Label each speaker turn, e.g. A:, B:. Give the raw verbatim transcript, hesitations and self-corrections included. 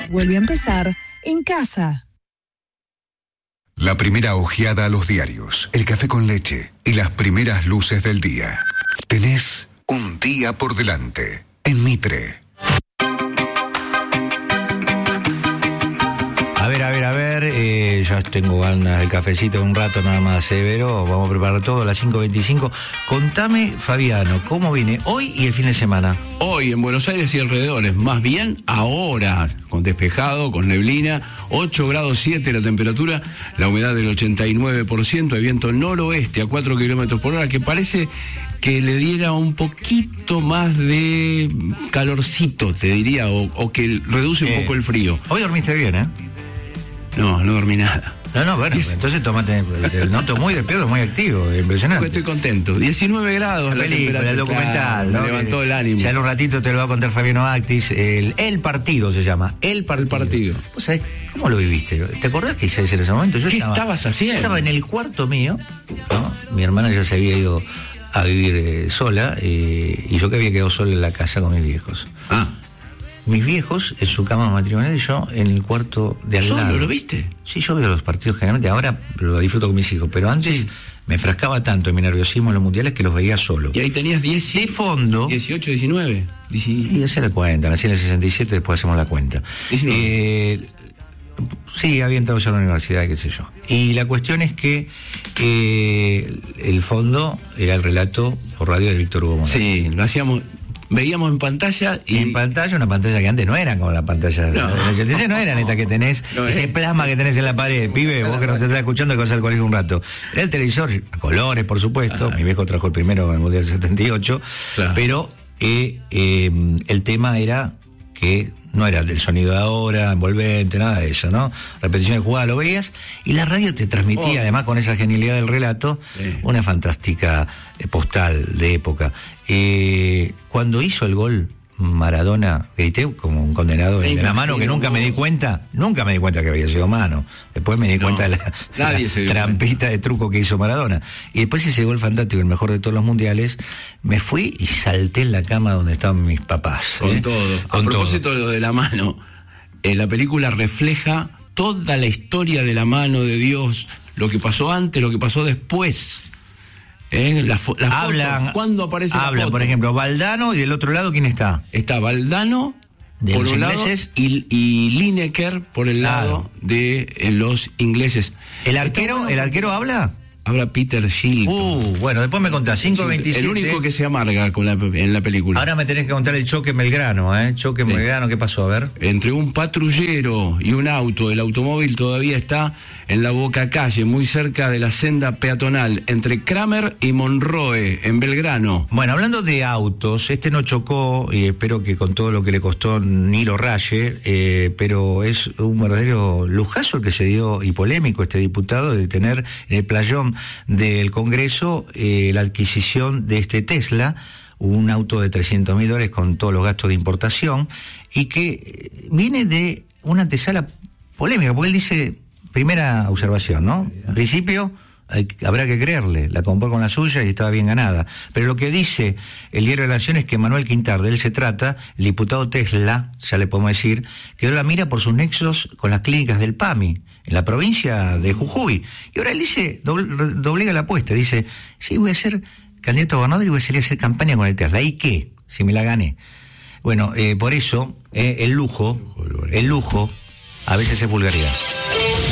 A: vuelve a empezar en casa.
B: La primera ojeada a los diarios, el café con leche y las primeras luces del día. Tenés un día por delante en Mitre.
C: A ver, a ver, a ver, eh, ya tengo ganas del cafecito un rato nada más, severo. Vamos a preparar todo a las cinco veinticinco. Contame, Fabiano, ¿cómo viene hoy y el fin de semana?
D: Hoy en Buenos Aires y alrededores, más bien ahora, con despejado, con neblina, ocho grados siete la temperatura, la humedad del ochenta y nueve por ciento, el viento noroeste a cuatro kilómetros por hora, que parece que le diera un poquito más de calorcito, te diría, o, o que reduce un eh, poco el frío.
C: Hoy dormiste bien, ¿eh?
D: No, no dormí nada.
C: No, no, bueno, es... entonces tomate, te noto muy despierto, muy activo, impresionante.
D: Estoy contento. diecinueve grados la, la película,
C: el documental,
D: claro,
C: ¿no?
D: Me levantó el ánimo.
C: Ya en un ratito te lo va a contar Fabiano Actis. El, el partido se llama. El partido.
D: El partido.
C: ¿Vos sabés cómo lo viviste? ¿Te acordás que ya en ese momento? Yo
D: ¿Qué
C: estaba,
D: estabas haciendo?
C: Estaba en el cuarto mío, ¿no? Mi hermana ya se había ido a vivir eh, sola, eh, y yo que había quedado solo en la casa con mis viejos.
D: Ah.
C: Mis viejos en su cama matrimonial y yo en el cuarto de al lado.
D: ¿Solo lo viste?
C: Sí, yo veo los partidos generalmente, ahora lo disfruto con mis hijos, pero antes sí. Me enfrascaba tanto en mi nerviosismo en los mundiales que los veía solo.
D: Y ahí tenías diez,
C: de fondo.
D: dieciocho, diecinueve.
C: Y hacía la cuenta, nací en el sesenta y siete, después hacemos la cuenta. Eh, sí, había entrado ya a la universidad, qué sé yo. Y la cuestión es que eh, el fondo era el relato por radio de Víctor Hugo Morales.
D: Sí, lo hacíamos. Veíamos en pantalla y...
C: En pantalla, una pantalla que antes no eran como la pantalla de
D: no,
C: del ochenta y seis, no eran estas que tenés, no, ese plasma que tenés en la pared, pibe, vos que nos estás escuchando que vas al colegio un rato. Era el televisor, a colores, por supuesto, ajá. Mi viejo trajo el primero en el Mundial setenta y ocho, claro. Pero eh, eh, el tema era que no era el sonido de ahora, envolvente, nada de eso, ¿no? Repetición de jugada, lo veías, y la radio te transmitía, oh. además con esa genialidad del relato, sí. Una fantástica eh, postal de época. Eh, cuando hizo el gol Maradona, grité como un condenado de la mano que nunca me di cuenta, nunca me di cuenta que había sido mano. Después me di no, cuenta de la, la trampita de truco que hizo Maradona. Y después ese gol fantástico, el mejor de todos los mundiales, me fui y salté en la cama donde estaban mis papás.
D: Con
C: ¿eh?
D: todo.
C: Con
D: a propósito
C: todo.
D: de lo de la mano, eh, la película refleja toda la historia de la mano de Dios, lo que pasó antes, lo que pasó después. ¿Eh? La fo- la
C: hablan,
D: foto, ¿cuándo aparece
C: hablan,
D: la foto?
C: Por ejemplo, Valdano, y del otro lado, ¿quién está?
D: Está Valdano
C: de
D: por
C: los
D: un
C: ingleses
D: lado y, y Lineker por el
C: claro.
D: lado de eh, los ingleses.
C: ¿El arquero, bueno, el arquero habla?
D: Habla Peter Shilton.
C: Uh, bueno, después me contás, cinco veintisiete.
D: El único que se amarga con la, en la película.
C: Ahora me tenés que contar el choque Belgrano, ¿eh? Choque sí. Belgrano, ¿qué pasó? A ver.
D: Entre un patrullero y un auto, el automóvil todavía está en la Boca Calle, muy cerca de la senda peatonal, entre Kramer y Monroe, en Belgrano.
C: Bueno, hablando de autos, este no chocó, y espero que con todo lo que le costó ni lo raye, eh, pero es un verdadero lujazo el que se dio, y polémico este diputado, de tener en el playón del Congreso eh, la adquisición de este Tesla, un auto de trescientos mil dólares con todos los gastos de importación, y que viene de una antesala polémica, porque él dice, primera observación, ¿no? En principio hay, habrá que creerle, la compró con la suya y estaba bien ganada, pero lo que dice el Diario de la Nación es que Manuel Quintar, de él se trata, el diputado Tesla, ya le podemos decir, que la mira por sus nexos con las clínicas del PAMI, en la provincia de Jujuy. Y ahora él dice, doble, doblega la apuesta, dice, sí, voy a ser candidato a gobernador y voy a salir a hacer campaña con el Tesla. ¿Y qué? Si me la gané. Bueno, eh, por eso, eh, el lujo, el lujo, a veces es vulgaridad.